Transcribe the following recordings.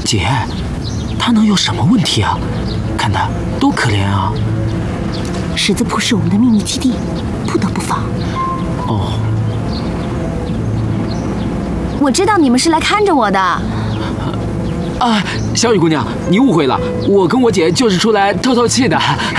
姐，他能有什么问题啊？看他多可怜啊！ 十字铺是我们的秘密基地，不得不防。 哦， 我知道你们是来看着我的。 啊，小雨姑娘，你误会了，我跟我姐就是出来透透气的。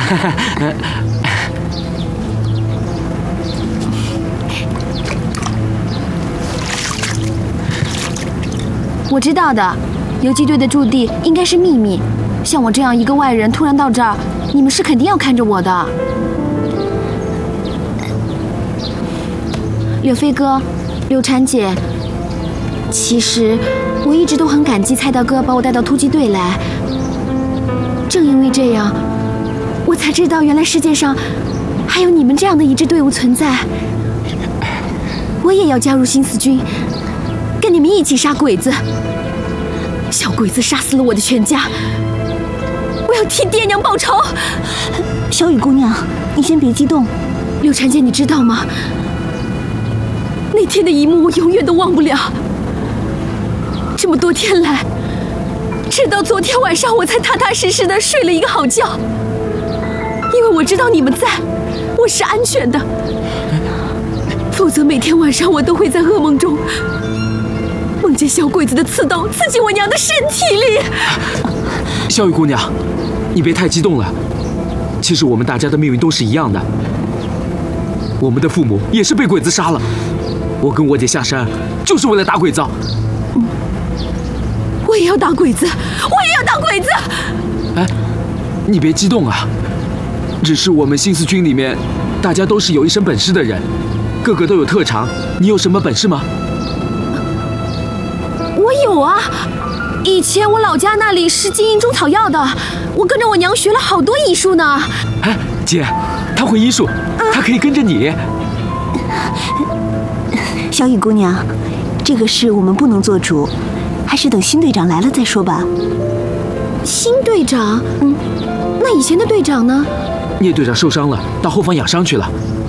我知道的，游击队的驻地应该是秘密。像我这样一个外人突然到这儿，你们是肯定要看着我的。柳飞哥，柳婵姐，其实我一直都很感激蔡大哥把我带到突击队来。正因为这样，我才知道原来世界上还有你们这样的一支队伍存在。我也要加入新四军，跟你们一起杀鬼子。小鬼子杀死了我的全家，我要替爹娘报仇。 小雨姑娘，你先别激动。 柳婵姐，你知道吗？那天的一幕我永远都忘不了。这么多天来，直到昨天晚上我才踏踏实实的睡了一个好觉，因为我知道你们在，我是安全的。否则每天晚上我都会在噩梦中梦见小鬼子的刺刀刺进我娘的身体里。 小雨姑娘，你别太激动了。其实我们大家的命运都是一样的，我们的父母也是被鬼子杀了。我跟我姐下山就是为了打鬼子。 我也要打鬼子，我也要打鬼子。 哎，你别激动啊！只是我们新四军里面，大家都是有一身本事的人，个个都有特长。你有什么本事吗？ 我有啊，以前我老家那里是经营中草药的，我跟着我娘学了好多医术呢。 哎，姐，她会医术，她可以跟着你。 小雨姑娘，这个事我们不能做主，还是等新队长来了再说吧。 新队长？那以前的队长呢？ 聂队长受伤了，到后方养伤去了。